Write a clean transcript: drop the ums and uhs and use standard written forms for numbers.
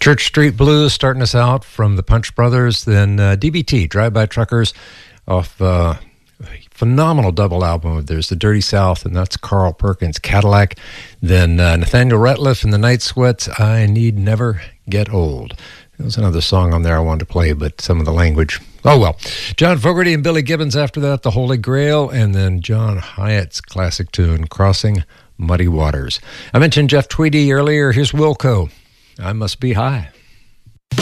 Church Street Blues starting us out from the Punch Brothers, then DBT, Drive-By Truckers, off a phenomenal double album of theirs, The Dirty South, and that's Carl Perkins' Cadillac. Then Nathaniel Rateliff and the Night Sweats, I Need Never Get Old. There was another song on there I wanted to play, but some of the language, oh well. John Fogerty and Billy Gibbons after that, The Holy Grail, and then John Hyatt's classic tune, Crossing Muddy Waters. I mentioned Jeff Tweedy earlier. Here's Wilco, I Must Be High.